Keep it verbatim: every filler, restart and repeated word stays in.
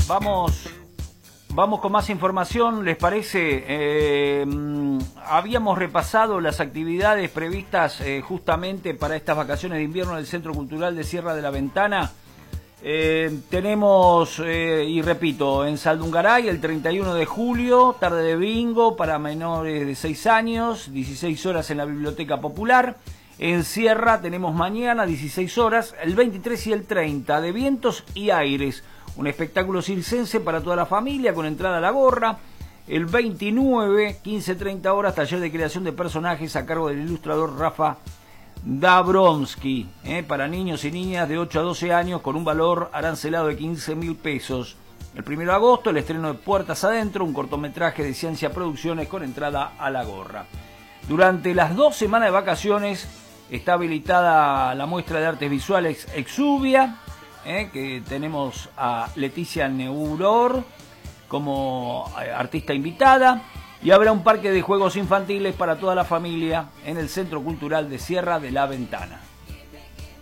Vamos, vamos con más información, ¿les parece? Eh, habíamos repasado las actividades previstas eh, justamente para estas vacaciones de invierno en el Centro Cultural de Sierra de la Ventana. Eh, tenemos, eh, y repito, en Saldungaray el treinta y uno de julio, tarde de bingo para menores de seis años, dieciséis horas en la Biblioteca Popular. En Sierra tenemos mañana dieciséis horas, el veintitrés y el treinta de Vientos y Aires, un espectáculo circense para toda la familia con entrada a la gorra. El veintinueve, quince treinta horas, taller de creación de personajes a cargo del ilustrador Rafa Dabrowski, eh, para niños y niñas de ocho a doce años con un valor arancelado de quince mil pesos. El primero de agosto, el estreno de Puertas Adentro, un cortometraje de Ciencia Producciones con entrada a la gorra. Durante las dos semanas de vacaciones está habilitada la muestra de artes visuales Exuvia, eh, que tenemos a Leticia Neuror como artista invitada. Y habrá un parque de juegos infantiles para toda la familia en el Centro Cultural de Sierra de la Ventana.